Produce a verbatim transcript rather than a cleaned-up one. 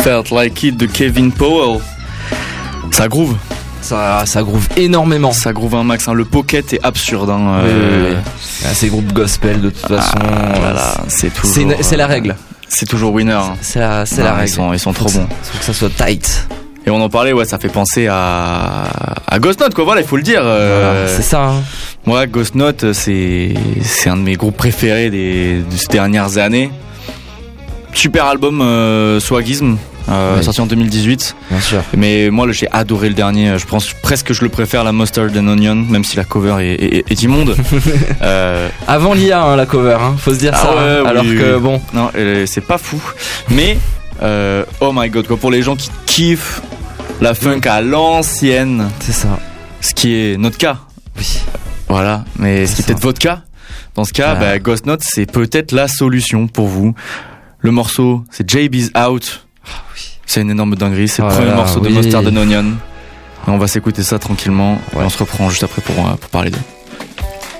Felt Like It de Kevin Powell. Ça groove. Ça, ça groove énormément. Ça groove un max. Hein. Le pocket est absurde. Hein. Oui, Euh... oui, oui. Ah, c'est groupe gospel de toute ah, façon. Voilà, c'est toujours. C'est, une, c'est la règle. C'est toujours winner. Hein. C'est la, c'est non, la règle. Ils sont, ils sont trop faut bons. Il faut que ça soit tight. Et on en parlait, ouais, ça fait penser à, à Ghost Note, quoi. Voilà, il faut le dire. Euh... Voilà, c'est ça. Hein. Moi, Ghost Note, c'est, c'est un de mes groupes préférés des, de ces dernières années. Super album, euh, Swagism, euh, oui. sorti en deux mille dix-huit. Bien sûr. Mais moi, j'ai adoré le dernier. Je pense presque que je le préfère, la Mustard and Onion, même si la cover est, est, est immonde. euh... Avant l'I A, hein, la cover, hein, faut se dire ah ça. Ouais, hein, oui, alors oui, que oui. bon. Non, c'est pas fou. Mais, euh, oh my god, quoi, pour les gens qui kiffent la funk à l'ancienne. C'est ça. Ce qui est notre cas. Oui. Voilà. Mais c'est ce qui est peut-être votre cas. Dans ce cas, ah. bah, Ghost Note, c'est peut-être la solution pour vous. Le morceau, c'est J B's Out. Ah, oui. C'est une énorme dinguerie. C'est oh le premier là, morceau oui. de Mustard and Onion. Et on va s'écouter ça tranquillement. Ouais. Et on se reprend juste après pour, pour parler d'eux.